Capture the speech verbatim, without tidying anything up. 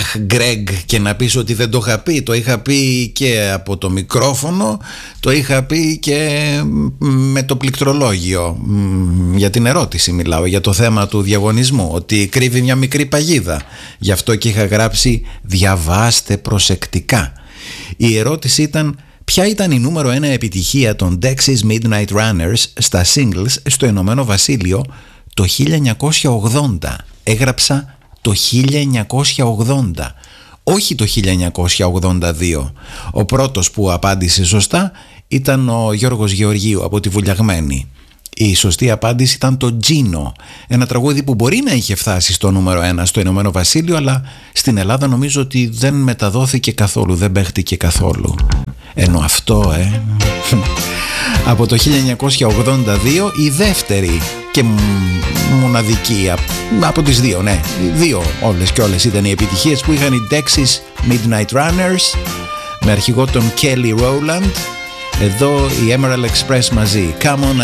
αχ Γκρέγκ και να πεις ότι δεν το είχα πει. Το είχα πει και από το μικρόφωνο, το είχα πει και με το πληκτρολόγιο. Για την ερώτηση μιλάω, για το θέμα του διαγωνισμού, ότι κρύβει μια μικρή παγίδα. Γι' αυτό και είχα γράψει διαβάστε προσεκτικά. Η ερώτηση ήταν: ποια ήταν η νούμερο ένα επιτυχία των Dexys Midnight Runners στα singles στο Ηνωμένο Βασίλειο το χίλια εννιακόσια ογδόντα? Έγραψα το χίλια εννιακόσια ογδόντα, όχι το χίλια εννιακόσια ογδόντα δύο. Ο πρώτος που απάντησε σωστά ήταν ο Γιώργος Γεωργίου από τη Βουλιαγμένη. Η σωστή απάντηση ήταν το Gino, ένα τραγούδι που μπορεί να είχε φτάσει στο νούμερο ένα στο Ηνωμένο Βασίλειο, αλλά στην Ελλάδα νομίζω ότι δεν μεταδόθηκε καθόλου, δεν παίχτηκε καθόλου. Ενώ αυτό, ε... από το χίλια εννιακόσια ογδόντα δύο η δεύτερη και μοναδική από τις δύο, ναι, δύο όλες και όλες ήταν οι επιτυχίες που είχαν οι Dexys Midnight Runners με αρχηγό τον Kelly Rowland. Εδώ η Emerald Express μαζί. Come on